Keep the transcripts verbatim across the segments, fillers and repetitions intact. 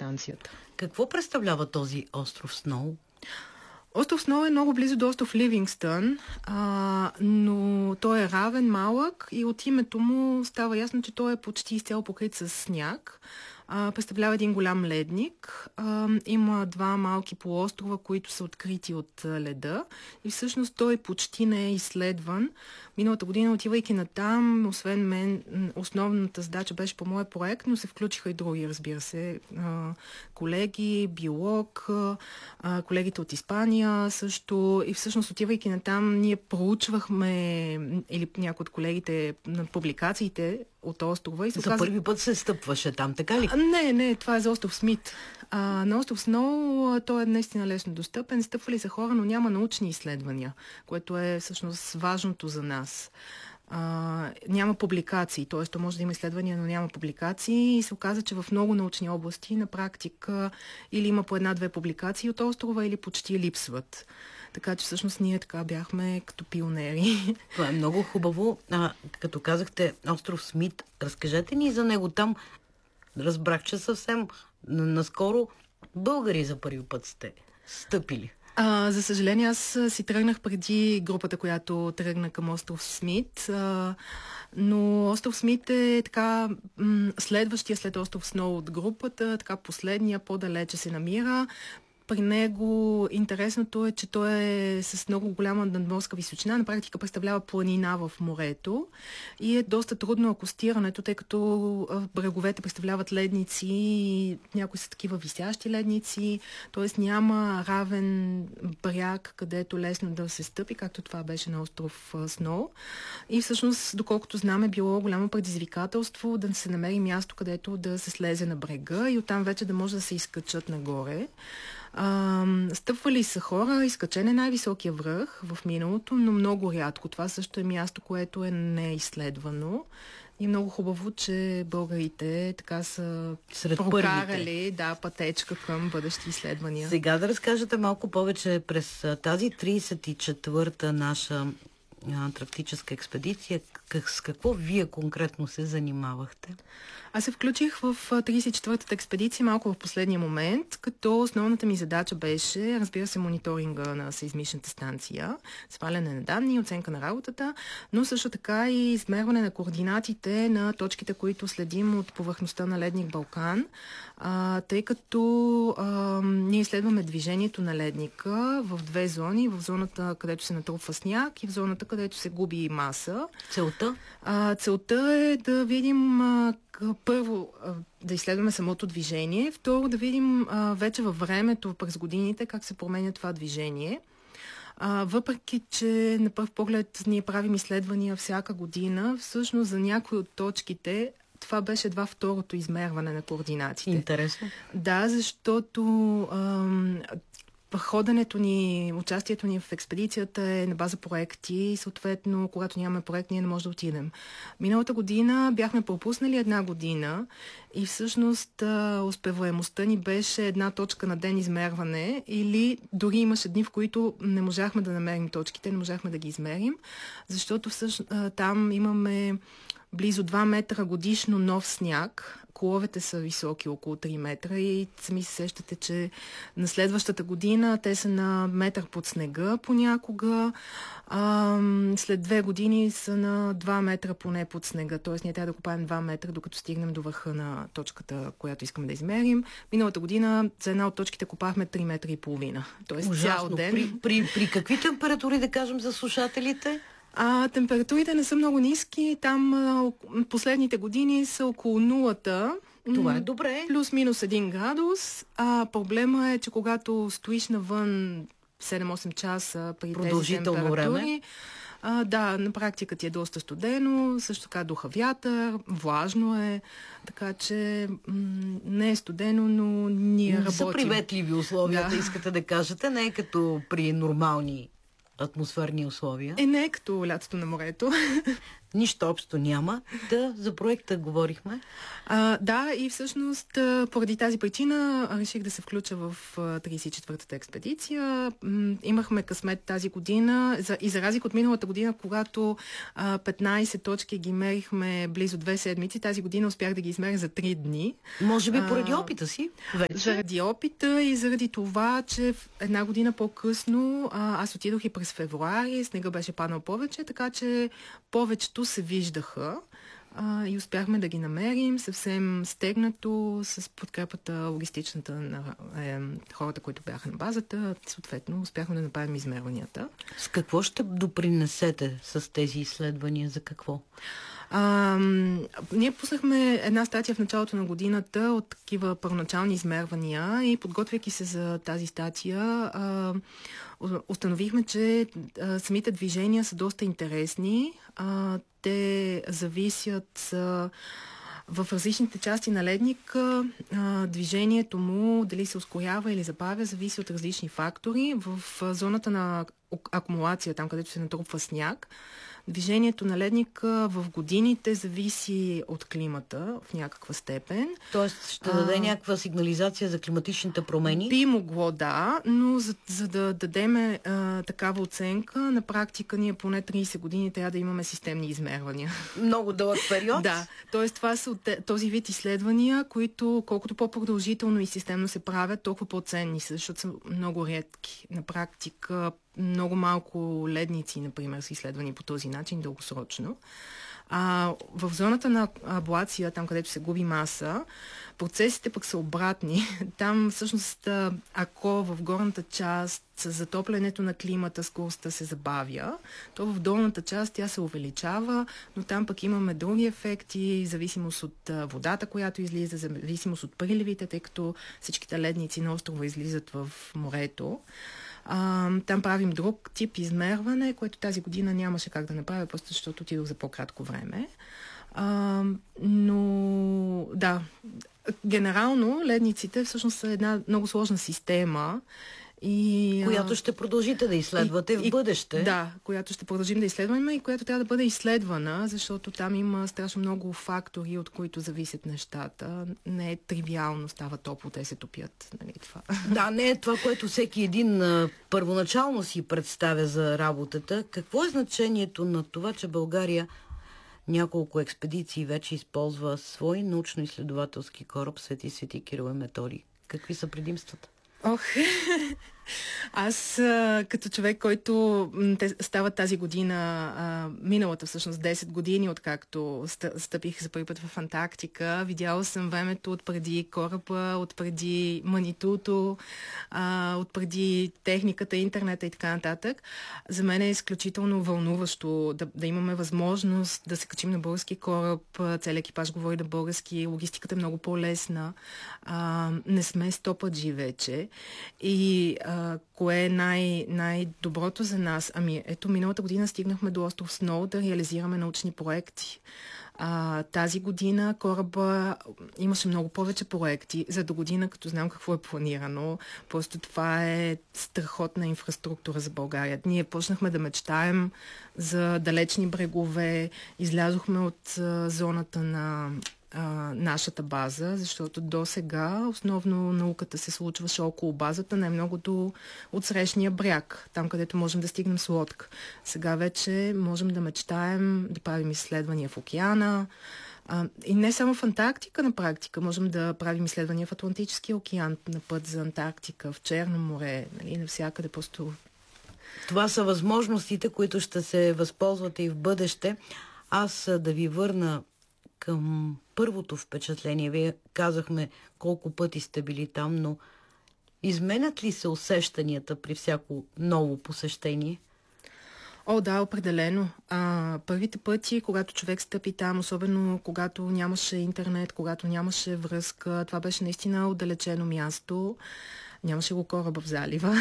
станцията. Какво представлява този остров Сноу? Остров Сноу е много близо до остров Ливингстън, а, но той е равен, малък и от името му става ясно, че той е почти изцяло покрит с сняг. А, представлява един голям ледник. А, има два малки полуострова, които са открити от леда и всъщност той почти не е изследван. Миналата година, отивайки натам, освен мен, основната задача беше по моя проект, но се включиха и други, разбира се, а, колеги, биолог, а, колегите от Испания също. И всъщност, отивайки натам, ние проучвахме, или някои от колегите, на публикациите от острова. И се за оказа... първи път се стъпваше там, така ли? А, не, не, това е за остров Смит. А, на остров Сноу той е наистина лесно достъпен. Стъпвали са хора, но няма научни изследвания, което е всъщност важното за нас. А, няма публикации, т.е. то може да има изследвания, но няма публикации и се оказа, че в много научни области на практика или има по една-две публикации от острова, или почти липсват. Така че всъщност ние така бяхме като пионери. Това е много хубаво. А, като казахте остров Смит, разкажете ни за него. Там разбрах, че съвсем наскоро българи за първи път сте стъпили. А, за съжаление, аз си тръгнах преди групата, която тръгна към остров Смит. А, но остров Смит е така м- следващия след остров Сноу от групата, така последния, по-далече се намира. При него интересното е, че той е с много голяма надморска височина. На практика представлява планина в морето и е доста трудно акостирането, тъй като бреговете представляват ледници и някои са такива висящи ледници, т.е. няма равен бряг, където лесно да се стъпи, както това беше на остров Сноу. И всъщност, доколкото знам, е било голямо предизвикателство да се намери място, където да се слезе на брега и оттам вече да може да се изкачат нагоре. Uh, стъпвали са хора, изкачен е най-високия връх в миналото, но много рядко. Това също е място, което е неизследвано. И много хубаво, че българите така са сред прокарали първите. Да, пътечка към бъдещи изследвания. Сега да разкажете малко повече през тази тридесет и четвърта наша антарктическа експедиция. Как, с какво вие конкретно се занимавахте? Аз се включих в тридесет и четвъртата експедиция малко в последния момент, като основната ми задача беше, разбира се, мониторинга на сеизмичната станция, сваляне на данни, оценка на работата, но също така и измерване на координатите на точките, които следим от повърхността на ледник Балкан, а, тъй като а, ние изследваме движението на ледника в две зони, в зоната, където се натрупва сняг и в зоната, където се губи маса. Целта? А, целта е да видим а, първо а, да изследваме самото движение, второ да видим а, вече във времето, през годините, как се променя това движение. А, въпреки, че на пръв поглед ние правим изследвания всяка година, всъщност за някои от точките това беше едва второто измерване на координатите. Интересно. Да, защото ам, ходенето ни, участието ни в експедицията е на база проекти и съответно, когато нямаме проект, ние не можем да отидем. Миналата година бяхме пропуснали една година и всъщност успеваемостта ни беше една точка на ден измерване или дори имаше дни, в които не можахме да намерим точките, не можахме да ги измерим, защото всъщност там имаме близо два метра годишно нов сняг. Коловете са високи, около три метра и сами се сещате, че на следващата година те са на метър под снега понякога. А, след две години са на два метра поне под снега. Тоест ние трябва да копаем два метра, докато стигнем до върха на точката, която искаме да измерим. Миналата година за една от точките копахме три метра и половина. Тоест цял ден. При, при, при какви температури, да кажем, за слушателите? А, температурите не са много ниски. Там а, последните години са около нулата. Това е добре. Плюс-минус един градус. А проблема е, че когато стоиш навън седем-осем часа при тези температури, време. А, да, на практика ти е доста студено, също така духа вятър, влажно е, така че м- не е студено, но ние работим. Са приветливи условията, да. Искате да кажете, не е като при нормални атмосферни условия. Е, не е като лятото на морето. нищо общо няма. Да, за проекта говорихме. А, да, и всъщност поради тази причина реших да се включа в тридесет и четвъртата експедиция. Имахме късмет тази година за, и за разлика от миналата година, когато а, петнайсет точки ги мерихме близо две седмици, тази година успях да ги измеря за три дни. Може би поради опита си вече? Заради опита и заради това, че една година по-късно а, аз отидох и през февруари, снега беше паднал повече, така че повечето се виждаха а, и успяхме да ги намерим съвсем стегнато с подкрепата логистичната на е, хората, които бяха на базата. Съответно, успяхме да направим измерванията. С какво ще допринесете с тези изследвания? За какво? А, ние пуснахме една статия в началото на годината от такива първоначални измервания и подготвяйки се за тази статия, а, установихме, че а, самите движения са доста интересни. А, те зависят а, в различните части на ледника. А, движението му, дали се ускорява или забавя, зависи от различни фактори. В а, зоната на акумулация, там където се натрупва сняг, движението на ледника в годините зависи от климата в някаква степен. Тоест ще даде а, някаква сигнализация за климатичните промени? Би могло, да, но за, за да дадем а, такава оценка, на практика ние поне трийсет години трябва да имаме системни измервания. Много дълъг период? Да, т.е. това са от този вид изследвания, които колкото по-продължително и системно се правят, толкова по-ценни са, защото са много редки. На практика много малко ледници, например, са изследвани по този начин дългосрочно. А в зоната на аблация, там където се губи маса, процесите пък са обратни. Там всъщност, ако в горната част с затоплянето на климата скоростта се забавя, то в долната част тя се увеличава, но там пък имаме други ефекти, зависимост от водата, която излиза, зависимост от приливите, тъй като всичките ледници на острова излизат в морето. А, там правим друг тип измерване, което тази година нямаше как да направя, просто защото отидох за по-кратко време. А, но да, генерално ледниците всъщност са една много сложна система. И, която ще продължите да изследвате и, в бъдеще. Да, която ще продължим да изследваме и която трябва да бъде изследвана, защото там има страшно много фактори, от които зависят нещата. Не е тривиално, става топло, те се топят. Нали, това. Да, не е това, което всеки един а, първоначално си представя за работата. Какво е значението на това, че България няколко експедиции вече използва свой научно-изследователски кораб Свети Свети Кирил и Методий? Какви са предимствата? Ох, аз а, като човек, който те, става тази година, а, миналата всъщност десет години, откакто стъпих за първи път в Антарктика, видяла съм времето от преди кораба, от преди Манитуто, а, от преди техниката, интернета и така нататък. За мен е изключително вълнуващо да, да имаме възможност да се качим на български кораб, целият екипаж говори на български, логистиката е много по-лесна, а, не сме стопаджи вече. И а, кое е най- най-доброто за нас? Ами, ето, миналата година стигнахме до остров Сноу да реализираме научни проекти. А, тази година кораба имаше много повече проекти. За до година, като знам какво е планирано, просто това е страхотна инфраструктура за България. Ние почнахме да мечтаем за далечни брегове, излязохме от а, зоната на А, нашата база, защото до сега основно науката се случваше около базата, най-много до отсрещния бряг, там където можем да стигнем с лодка. Сега вече можем да мечтаем, да правим изследвания в океана, а, и не само в Антарктика на практика, можем да правим изследвания в Атлантическия океан, на път за Антарктика, в Черно море, нали, навсякъде просто. Това са възможностите, които ще се възползвате и в бъдеще. Аз да ви върна към първото впечатление. Вие казахме колко пъти сте били там, но изменят ли се усещанията при всяко ново посещение? О, да, определено. А, първите пъти, когато човек стъпи там, особено когато нямаше интернет, когато нямаше връзка, това беше наистина отдалечено място. Нямаше го кораба в залива.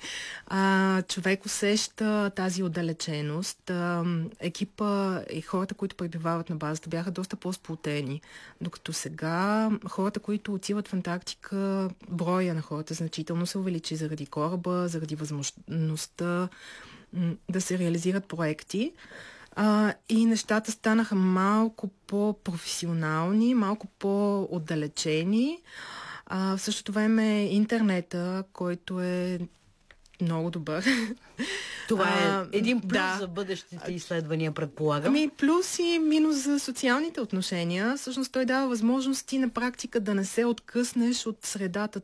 А, човек усеща тази отдалеченост. А, екипа и хората, които пребивават на базата, бяха доста по-сплотени. Докато сега хората, които отиват в Антарктика, броя на хората значително се увеличи заради кораба, заради възможността да се реализират проекти. А, и нещата станаха малко по-професионални, малко по-отдалечени. А, в същото време интернета, който е много добър. Това е а, един плюс да. за бъдещите изследвания, предполагам. Ами плюс и минус за социалните отношения. Всъщност той дава възможности на практика да не се откъснеш от средата